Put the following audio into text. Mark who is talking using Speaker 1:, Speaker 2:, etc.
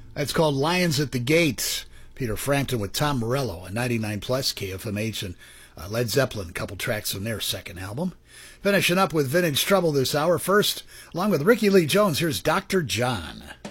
Speaker 1: It's called Lions at the Gates. Peter Frampton with Tom Morello on 99 Plus KFMH, and Led Zeppelin, a couple tracks from their second album. Finishing up with Vintage Trouble this hour. First, along with Ricky Lee Jones, here's Dr. John.